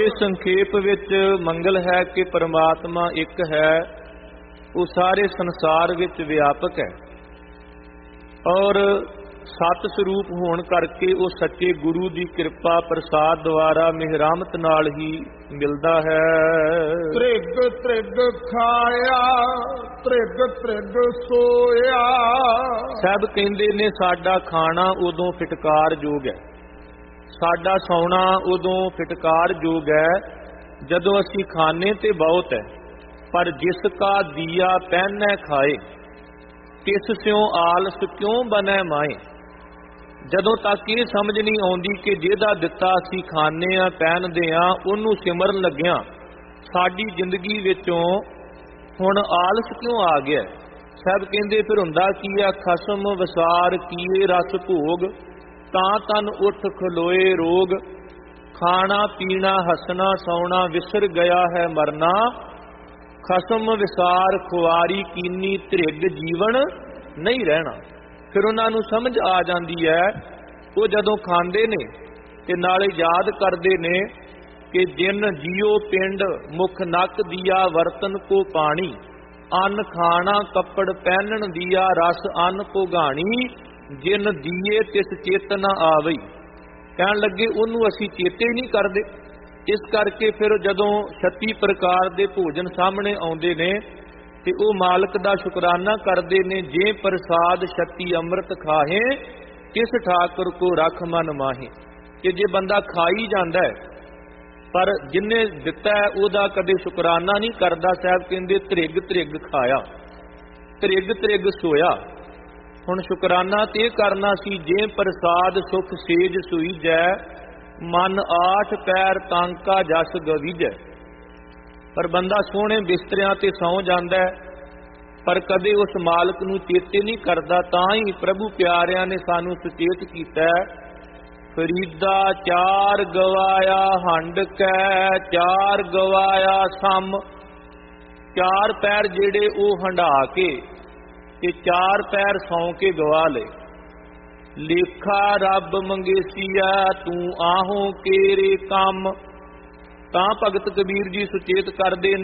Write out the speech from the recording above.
संखेप विच मंगल है कि परमात्मा एक है, वो सारे संसार विच व्यापक है और सत स्वरूप होने करके वो सच्चे गुरु की कृपा प्रसाद द्वारा मेहरामत नाल ही मिलता है। त्रिग त्रिग खाया त्रिग त्रिग सोया। सब कहते ने साडा खाना उदों फिटकार जोग है, साडा सौना उदों फिटकार जोग है जदों असी खाने ते बहुत है, पर जिसका दिया पहने खाए किस स्यों आलस क्यों बने माए। जदों तक ये समझ नहीं आउंदी कि जिहदा दिता असी खाने आ पहनदे आ उहनूं सिमरन लग्गिया साडी जिंदगी विचों हुण आलस क्यों आ गया। सब कहंदे फिर हुंदा की आ, खसम विसार कीए रस भोग, तां तन उठ खलोए रोग। खाना पीना हसना सौना विसर गया है मरना, खसम विसार खुआरी कीनी त्रिग जीवन नहीं रहना। फिर उन्होंने समझ आ जाती है, वो जदों खांदे ने ते नाले याद करते ने कि जिन जियो पिंड मुख नक दिया वरतन को पानी, अन्न खाना कपड़ पहनन दिया रस अन्न भोगाणी, जिन दिए तिस चेत न आवई। कहन लगे उन्होंने असी चेते ही नहीं करते। इस करके फिर जदों 36 प्रकार के भोजन सामने आउंदे ने ते वो मालक दा शुकराना करते ने, जे प्रसाद 36 अमृत खाहे किस ठाकुर को रख मन माहे। कि जे बंदा खा ही जाता है पर जिन्ने दिता है उहदा कदे शुकराना नहीं करता। साहब कहंदे त्रिग त्रिग खाया त्रिग त्रिग सोया। हुण शुकराना ते करना सी, जे प्रसाद सुख सेज सुई जै, मन आठ पैर तांका जस गविजै। पर बंदा सोहणे बिस्तरियां ते सौ जांदा है पर कदे उस मालक नूं चेते नहीं करता। तां ही प्रभु प्यारिਆਂ ने सानू सुचेत कीता है, फरीदा चार गवाया हंड कै चार गवाया सम। चार पैर जेड़े वो हंडा के ते चार पैर सौ के गवा ले। लेखा रब मंगेसिया तू आहों केरे कम। तां भगत कबीर जी सुचेत करदे